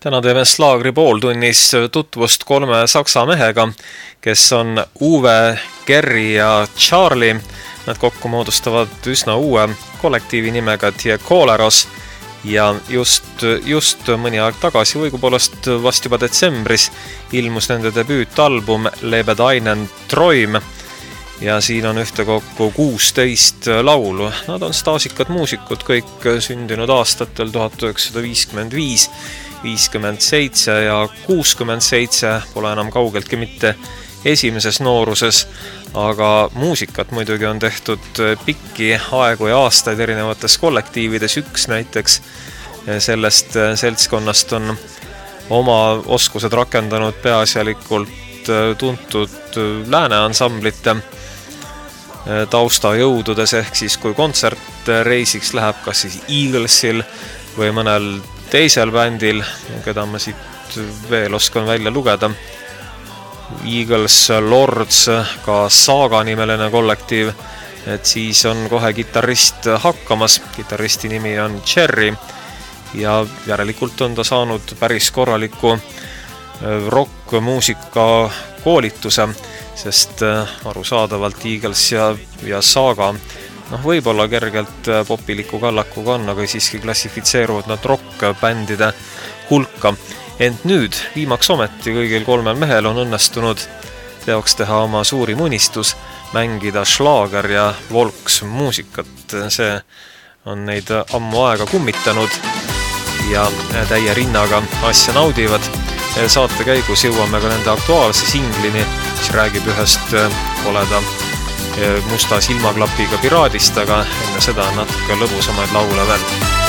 Täna teeme Slaagri pooltunnis tutvust 3 saksa mehega, kes on Uwe, Gerri ja Charlie. Nad kokku moodustavad üsna uue kollektiivi nimega Die Coleros ja just mõni aeg tagasi, õigupoolest vast juba detsembris, ilmus nende debüütalbum Lebe deinen Träum ja siin on ühtekokku 16 laulu. Nad on staasikad muusikud, kõik sündinud aastatel 1955, 57 ja 67, pole enam kaugeltki mitte esimeses nooruses, aga muusikat muidugi on tehtud pikki aegu ja aastaid erinevates kollektiivides. Üks näiteks sellest seltskonnast on oma oskused rakendanud peaasjalikult tuntud lääne ansamblite taustajõududes, ehk siis kui kontsertreisiks läheb kas siis Eaglesil või mõnel teisel bändil, keda ma siit veel oskan välja lugeda. Eagles, Lords, ka Saga nimeline kollektiiv, et siis on kohe kitarrist hakkamas. Kitarristi nimi on Cherry ja järelikult on ta saanud päris korraliku rock-muusika koolituse, sest arusaadavalt Eagles ja Saga võib-olla kergelt popiliku kallakuga on, aga siiski klassifitseeruvad nad rock-bändide hulka. Ent nüüd, viimaks ometi kõigil 3 mehel on õnnestunud teoks teha oma suurim unistus, mängida schlager ja volksmuusikat. See on neid ammu aega kummitanud ja täie rinnaga asja naudivad. Saate käigus jõuame ka nende aktuaalse singlini, mis räägib ühest koleda musta silmaklapiga piraadist, aga enne seda natuke lõbusamaid laule veel.